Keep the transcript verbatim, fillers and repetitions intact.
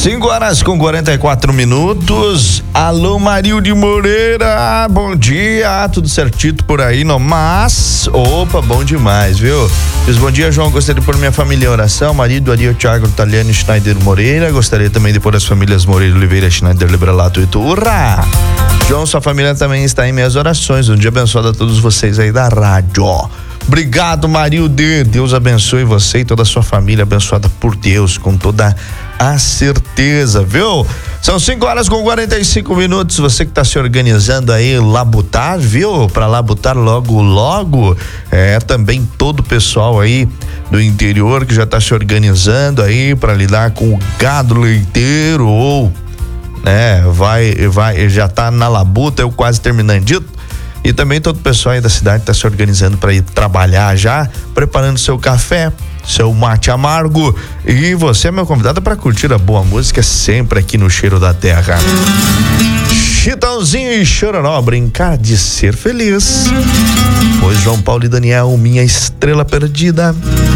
cinco horas com quarenta e quatro minutos. Alô, Marilde Moreira, bom dia, tudo certinho por aí, no mas, opa, bom demais, viu? Diz bom dia, João, gostaria de pôr minha família em oração, marido, Ario, Thiago, Italiano, Schneider Moreira, gostaria também de pôr as famílias Moreira, Oliveira, Schneider, Libralato e Turra. João, sua família também está em minhas orações, um dia abençoado a todos vocês aí da rádio. Obrigado, Marilde, Deus abençoe você e toda a sua família, abençoada por Deus, com toda a certeza, viu? São cinco horas com quarenta e cinco minutos, você que está se organizando aí, labutar, viu? Para labutar logo, logo, é, também todo o pessoal aí do interior que já está se organizando aí para lidar com o gado leiteiro ou, né, vai, vai, já tá na labuta, eu quase terminando. E também todo o pessoal aí da cidade está se organizando para ir trabalhar já, preparando seu café, seu mate amargo. E você é meu convidado para curtir a boa música sempre aqui no Cheiro da Terra. Chitãozinho e Chororó, brincar de ser feliz. Pois João Paulo e Daniel, minha estrela perdida.